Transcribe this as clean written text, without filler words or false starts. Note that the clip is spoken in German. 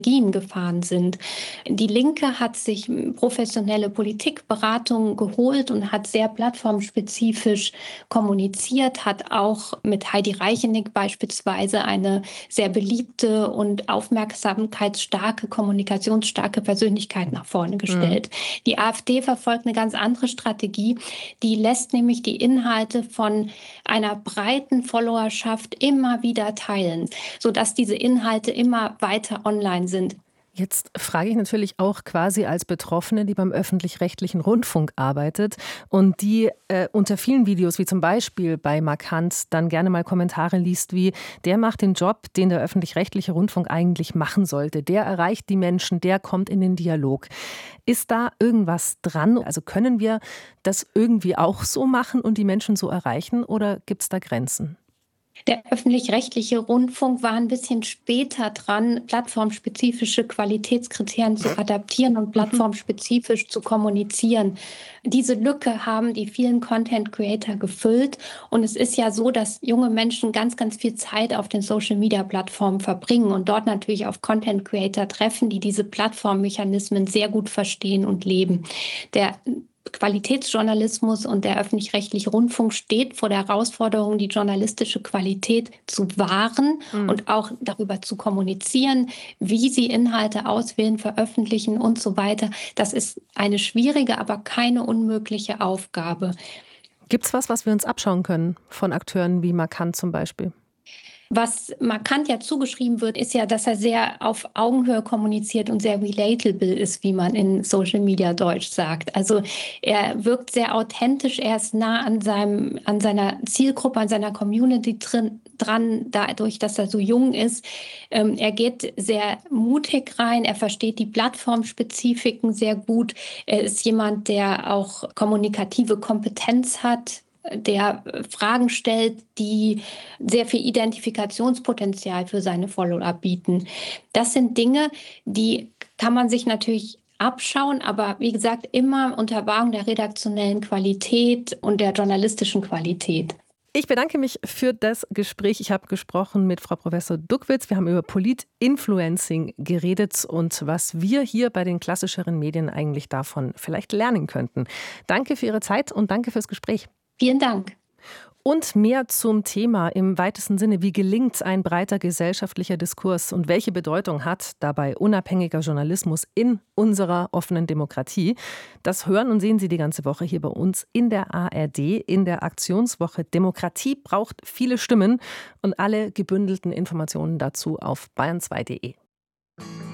gefahren sind. Die Linke hat sich professionelle Politikberatung geholt und hat sehr plattformspezifisch kommuniziert, hat auch mit Heidi Reichenick beispielsweise eine sehr beliebte und aufmerksamkeitsstarke, kommunikationsstarke Persönlichkeit nach vorne Mhm. gestellt. Die AfD verfolgt eine ganz andere Strategie. Die lässt nämlich die Inhalte von einer breiten Followerschaft immer wieder teilen, sodass diese Inhalte immer weiter online sind. Jetzt frage ich natürlich auch quasi als Betroffene, die beim öffentlich-rechtlichen Rundfunk arbeitet und die unter vielen Videos, wie zum Beispiel bei Markant, dann gerne mal Kommentare liest wie: Der macht den Job, den der öffentlich-rechtliche Rundfunk eigentlich machen sollte. Der erreicht die Menschen, der kommt in den Dialog. Ist da irgendwas dran? Also können wir das irgendwie auch so machen und die Menschen so erreichen, oder gibt es da Grenzen? Der öffentlich-rechtliche Rundfunk war ein bisschen später dran, plattformspezifische Qualitätskriterien zu adaptieren und Mhm. plattformspezifisch zu kommunizieren. Diese Lücke haben die vielen Content Creator gefüllt. Und es ist ja so, dass junge Menschen ganz, ganz viel Zeit auf den Social-Media-Plattformen verbringen und dort natürlich auf Content Creator treffen, die diese Plattformmechanismen sehr gut verstehen und leben. Der Qualitätsjournalismus und der öffentlich-rechtliche Rundfunk steht vor der Herausforderung, die journalistische Qualität zu wahren Mhm. und auch darüber zu kommunizieren, wie sie Inhalte auswählen, veröffentlichen und so weiter. Das ist eine schwierige, aber keine unmögliche Aufgabe. Gibt's was, was wir uns abschauen können von Akteuren wie Markant zum Beispiel? Was Markant ja zugeschrieben wird, ist ja, dass er sehr auf Augenhöhe kommuniziert und sehr relatable ist, wie man in Social Media Deutsch sagt. Also er wirkt sehr authentisch, er ist nah an seiner Zielgruppe, an seiner Community dran, dadurch, dass er so jung ist. Er geht sehr mutig rein, er versteht die Plattformspezifiken sehr gut. Er ist jemand, der auch kommunikative Kompetenz hat, der Fragen stellt, die sehr viel Identifikationspotenzial für seine Follower bieten. Das sind Dinge, die kann man sich natürlich abschauen, aber wie gesagt, immer unter Wahrung der redaktionellen Qualität und der journalistischen Qualität. Ich bedanke mich für das Gespräch. Ich habe gesprochen mit Frau Professor Duckwitz. Wir haben über Polit-Influencing geredet und was wir hier bei den klassischeren Medien eigentlich davon vielleicht lernen könnten. Danke für Ihre Zeit und danke fürs Gespräch. Vielen Dank. Und mehr zum Thema im weitesten Sinne: Wie gelingt ein breiter gesellschaftlicher Diskurs und welche Bedeutung hat dabei unabhängiger Journalismus in unserer offenen Demokratie? Das hören und sehen Sie die ganze Woche hier bei uns in der ARD in der Aktionswoche Demokratie braucht viele Stimmen und alle gebündelten Informationen dazu auf bayern2.de.